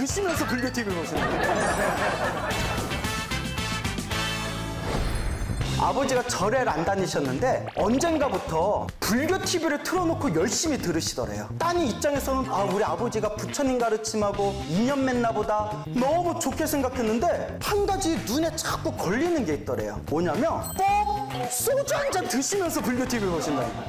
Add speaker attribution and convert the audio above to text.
Speaker 1: 드시면서 불교 TV를 보시는 거예요. 아버지가 절에를 안 다니셨는데 언젠가부터 불교 TV를 틀어놓고 열심히 들으시더래요. 따님 입장에서는 우리 아버지가 부처님 가르침하고 인연 맺나 보다 너무 좋게 생각했는데 한 가지 눈에 자꾸 걸리는 게 있더래요. 뭐냐면 꼭 소주 한 잔 드시면서 불교 TV를 보신다는 거예요.